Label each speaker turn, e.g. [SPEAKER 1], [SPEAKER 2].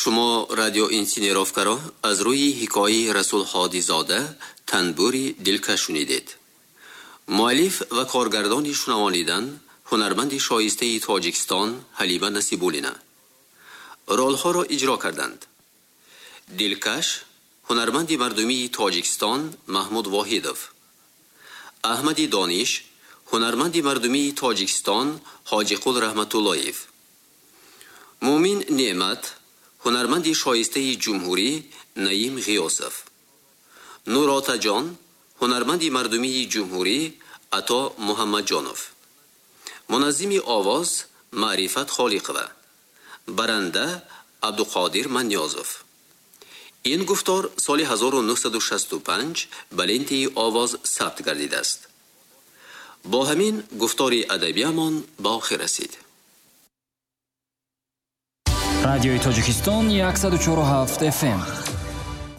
[SPEAKER 1] شما رادیو اینسینیروفکا را از روی حکایه رسول هادی زاده تنبوری دلکش شنیدید. مؤلف و کارگردان شنوانیدن هنرمند شایسته تاجیکستان حلیمه نصیب‌الله رول‌ها را اجرا کردند. دلکش هنرمند مردمی تاجیکستان محمود واحدов، احمد دانش هنرمند مردمی تاجیکستان حاجی قل رحمت‌اللهیف، مومن نعمت هنرمند شایسته جمهوری نعیم غیاسов، نوراتا جان هنرمند مردمی جمهوری عطا محمد جانов، منظم آواز معرفت خالقова، برنده عبدالقادر منیازов. این گفتار سال 1965 به لنته آواز ثبت گردیده است. با همین گفتار ادبیمان به آخر رسید.
[SPEAKER 2] رادیوی تاجیکستان 104.7 FM